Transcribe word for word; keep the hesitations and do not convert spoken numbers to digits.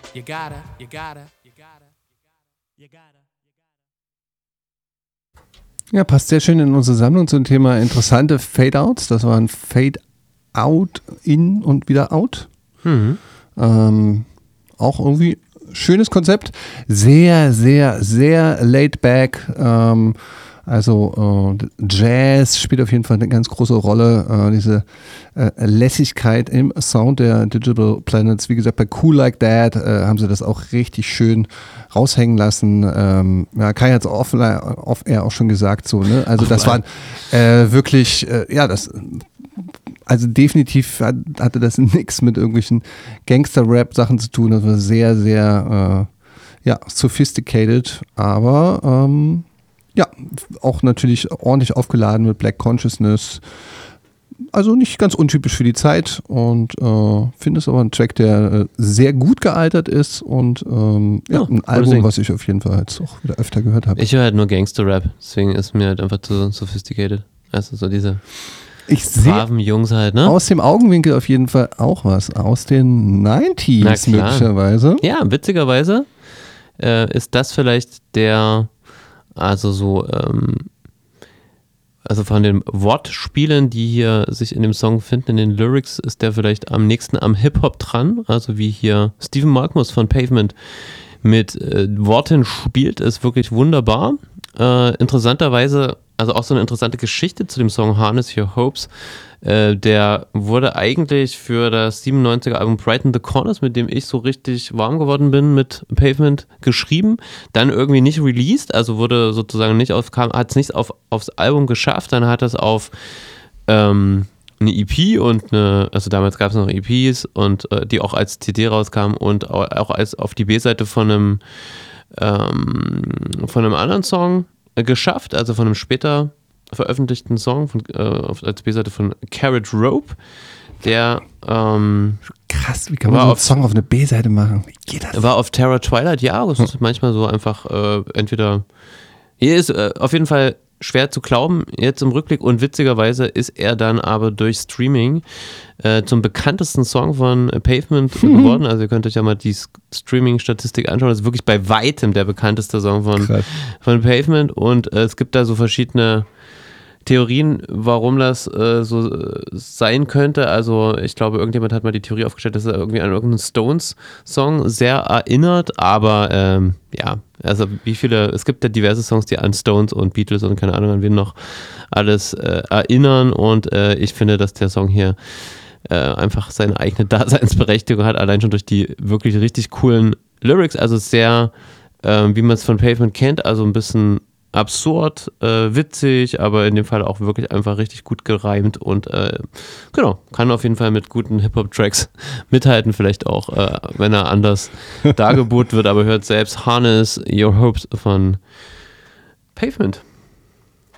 you gotta, you gotta, you gotta, you gotta. Ja, passt sehr schön in unsere Sammlung zum Thema interessante Fade-Outs. Das waren Fade-Out, in und wieder out. Mhm. Ähm, auch irgendwie schönes Konzept. Sehr, sehr, sehr laid back. Ähm, also äh, Jazz spielt auf jeden Fall eine ganz große Rolle. Äh, diese äh, Lässigkeit im Sound der Digital Planets. Wie gesagt, bei Cool Like That äh, haben sie das auch richtig schön raushängen lassen. Ähm, ja, Kai hat es off-air auch schon gesagt. So, ne? Also das waren äh, wirklich, äh, ja, das... Also definitiv hat, hatte das nichts mit irgendwelchen Gangster-Rap-Sachen zu tun. Das war sehr, sehr äh, ja, sophisticated, aber ähm, ja, auch natürlich ordentlich aufgeladen mit Black Consciousness. Also nicht ganz untypisch für die Zeit und äh, finde es aber ein Track, der äh, sehr gut gealtert ist und ähm, ja, Ja, ein Album, Ding. Was ich auf jeden Fall jetzt auch wieder öfter gehört habe. Ich höre halt nur Gangster-Rap, deswegen ist mir halt einfach zu sophisticated. Also so diese Ich sehe Jungs halt, ne? Aus dem Augenwinkel auf jeden Fall auch was. Aus den neunziger möglicherweise. Ja, witzigerweise äh, ist das vielleicht der, also so, ähm, also von den Wortspielen, die hier sich in dem Song finden, in den Lyrics, ist der vielleicht am nächsten am Hip-Hop dran. Also wie hier Stephen Malkmus von Pavement mit äh, Worten spielt, ist wirklich wunderbar. Äh, interessanterweise, also auch so eine interessante Geschichte zu dem Song Harness Your Hopes. Äh, der wurde eigentlich für das siebenundneunziger Album Brighten the Corners, mit dem ich so richtig warm geworden bin mit Pavement, geschrieben, dann irgendwie nicht released, also wurde sozusagen nicht auf, hat es nicht auf, aufs Album geschafft, dann hat es auf ähm, eine E P und eine, also damals gab es noch E Ps und äh, die auch als C D rauskamen und auch, auch als auf die B-Seite von einem ähm, von einem anderen Song äh, geschafft, also von einem später veröffentlichten Song von, äh, auf, als B-Seite von Carrot Rope, der ähm, krass, wie kann man so einen auf, Song auf eine B-Seite machen? Wie geht das? War auf Terror Twilight, ja, das ist hm. manchmal so einfach äh, entweder, hier ist äh, auf jeden Fall schwer zu glauben, jetzt im Rückblick, und witzigerweise ist er dann aber durch Streaming äh, zum bekanntesten Song von Pavement mhm. geworden. Also ihr könnt euch ja mal die Streaming-Statistik anschauen. Das ist wirklich bei weitem der bekannteste Song von, von Pavement, und äh, es gibt da so verschiedene Theorien, warum das äh, so äh, sein könnte. Also ich glaube, irgendjemand hat mal die Theorie aufgestellt, dass er irgendwie an irgendeinen Stones-Song sehr erinnert, aber ähm, ja, also wie viele, es gibt ja diverse Songs, die an Stones und Beatles und keine Ahnung an wen noch alles äh, erinnern, und äh, ich finde, dass der Song hier äh, einfach seine eigene Daseinsberechtigung hat, allein schon durch die wirklich richtig coolen Lyrics, also sehr, äh, wie man es von Pavement kennt, also ein bisschen absurd, äh, witzig, aber in dem Fall auch wirklich einfach richtig gut gereimt, und äh, genau, kann auf jeden Fall mit guten Hip-Hop-Tracks mithalten, vielleicht auch, äh, wenn er anders dargeboten wird, aber hört selbst Harness Your Hopes von Pavement.